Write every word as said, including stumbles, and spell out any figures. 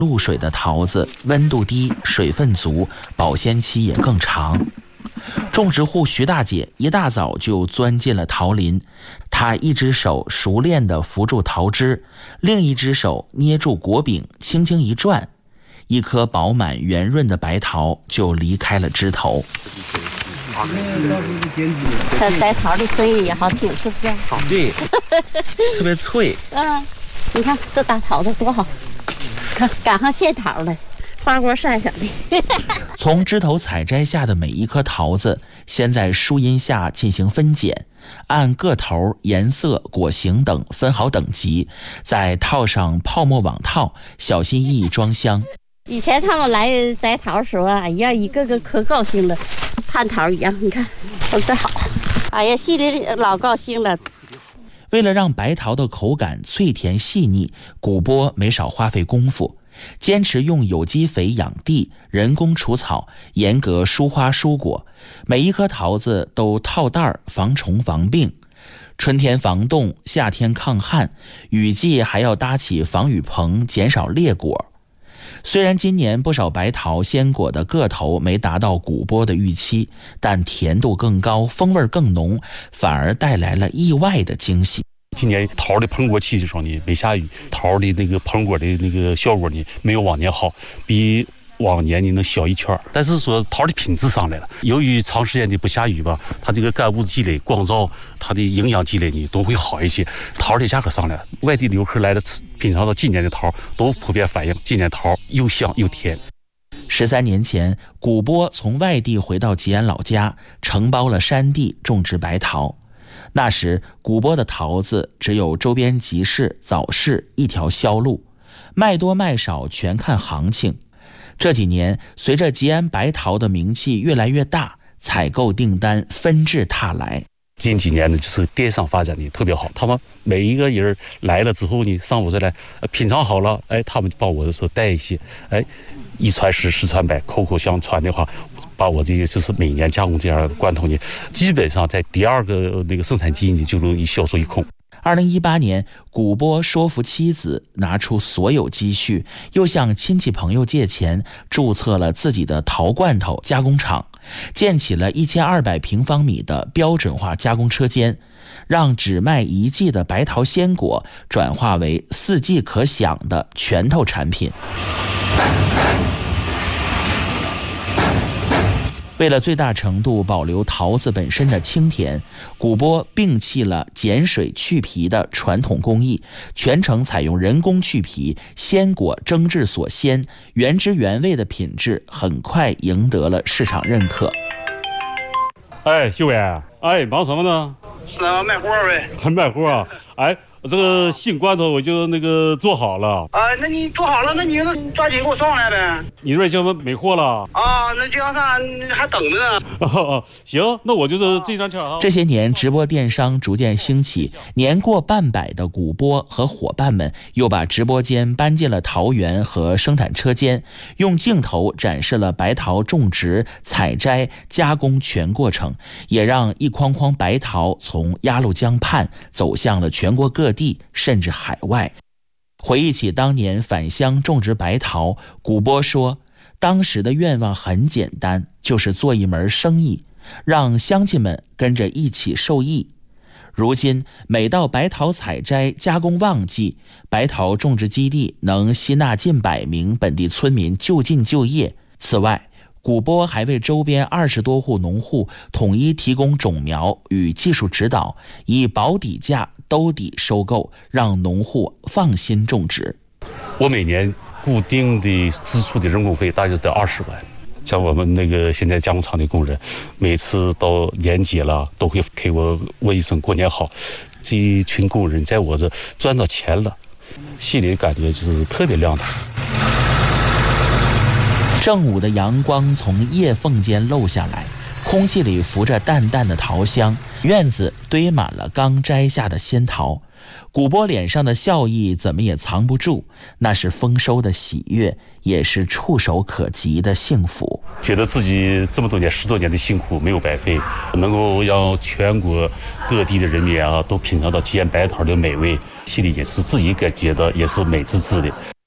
露水的桃子温度低，水分足，保鲜期也更长。种植户徐大姐一大早就钻进了桃林，她一只手熟练地扶住桃枝，另一只手捏住果柄，轻轻一转，一颗饱满圆润的白桃就离开了枝头。 这摘桃的声音也好听，是不是？ 对，特别脆。 嗯，你看这大桃子多好，看赶上现桃了。花锅晒下的。 从枝头采摘下的每一颗桃子，先在树荫下进行分拣，按个头、颜色、果形等分好等级，再套上泡沫网套，小心翼翼装箱。 以前他们来摘桃的时候啊，哎呀，一个个可高兴了，盼桃一样。你看，都是好，哎呀，心里老高兴了。 为了让白桃的口感脆甜细腻，古波没少花费功夫。坚持用有机肥养地，人工除草，严格疏花疏果，每一颗桃子都套袋防虫防病，春天防冻，夏天抗旱，雨季还要搭起防雨棚，减少裂果。虽然今年不少白桃鲜果的个头没达到古波的预期，但甜度更高，风味更浓，反而带来了意外的惊喜。 今年桃的膨果期的时候呢，没下雨，桃的那个膨果的那个效果呢，没有往年好，比往年呢能小一圈。但是说桃的品质上来了，由于长时间的不下雨吧，它这个干物积累、光照，它的营养积累呢都会好一些。桃的价格上来了，外地游客来了品尝到今年的桃，都普遍反映今年桃又香又甜。 十三年前，古波从外地回到吉安老家，承包了山地种植白桃。那时古波的桃子只有周边集市、早市一条销路，卖多卖少全看行情。这几年随着吉安白桃的名气越来越大，采购订单纷至沓来。 近几年呢，就是电商发展的特别好，他们每一个人来了之后呢，上午再来品尝好了，哎，他们就把我的时候带一些，哎，一传十，十传百，口口相传的话，把我这些就是每年加工这样的罐头呢，基本上在第二个那个生产季呢就容易销售一空。 二零一八年，古波说服妻子拿出所有积蓄，又向亲戚朋友借钱，注册了自己的桃罐头加工厂，建起了一千二百平方米的标准化加工车间，让只卖一季的白桃鲜果转化为四季可享的拳头产品。为了最大程度保留桃子本身的清甜，古波摒弃了碱水去皮的传统工艺，全程采用人工去皮，鲜果蒸制所鲜，原汁原味的品质很快赢得了市场认可。 哎，秀伟，哎，忙什么呢？ 是啊，卖货呗。 还卖货啊？哎，这个新罐头我就那个做好了。 啊，那你做好了，那你抓紧给我送来呗。 你那边就没货了？ 啊，那这样上还等着呢。 哦，行，那我就是这张券啊。 这些年，直播电商逐渐兴起，年过半百的古波和伙伴们又把直播间搬进了桃园和生产车间，用镜头展示了白桃种植、采摘、加工全过程，也让一筐筐白桃从鸭绿江畔走向了全国各地，甚至海外。回忆起当年返乡种植白桃，古波说，当时的愿望很简单，就是做一门生意，让乡亲们跟着一起受益。如今每到白桃采摘加工旺季，白桃种植基地能吸纳近百名本地村民就近就业。此外，古波还为周边二十多户农户统一提供种苗与技术指导，以保底价兜底收购，让农户放心种植。 我每年固定的支出的人工费大约得二十万。像我们那个现在加工厂的工人，每次到年节了都会给我问一声过年好。这一群工人在我这赚到钱了，心里感觉就是特别亮堂。 正午的阳光从叶缝间漏下来，空气里浮着淡淡的桃香，院子堆满了刚摘下的鲜桃。古波脸上的笑意怎么也藏不住，那是丰收的喜悦，也是触手可及的幸福。 觉得自己这么多年十多年的辛苦没有白费，能够让全国各地的人民啊都品尝到吉安白桃的美味，心里也是自己感觉到也是美滋滋的。